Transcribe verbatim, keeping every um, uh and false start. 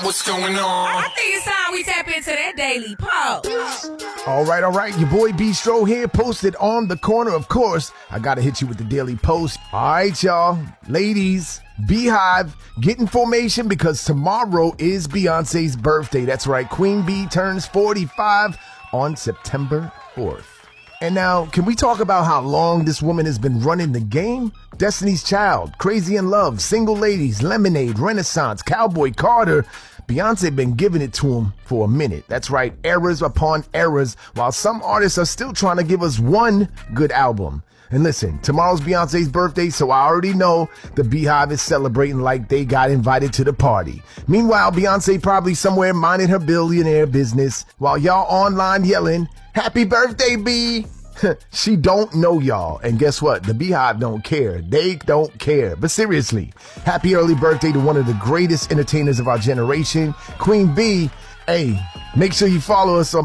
What's going on? I think it's time we tap into that daily post. All right, all right. Your boy Bistro here, posted on the corner. Of course, I got to hit you with the daily post. All right, y'all. Ladies, Beehive, get in formation because tomorrow is Beyonce's birthday. That's right. Queen Bee turns forty-five on September fourth. And now, can we talk about how long this woman has been running the game? Destiny's Child, Crazy in Love, Single Ladies, Lemonade, Renaissance, Cowboy Carter. Beyonce been giving it to him for a minute. That's right, eras upon eras, while some artists are still trying to give us one good album. And listen, tomorrow's Beyonce's birthday, so I already know the Beehive is celebrating like they got invited to the party. Meanwhile, Beyonce probably somewhere minding her billionaire business while y'all online yelling, "Happy birthday, B!" She don't know y'all. And guess what? The Beehive don't care. They don't care. But seriously, happy early birthday to one of the greatest entertainers of our generation, Queen Bee. Hey, make sure you follow us on